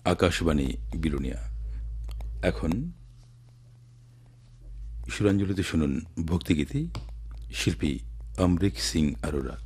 আকাশবাণী বিলুনিয়া। এখন সুরাঞ্জলিতে শুনুন ভক্তিগীতি, শিল্পী অমরিক সিং আরোরা।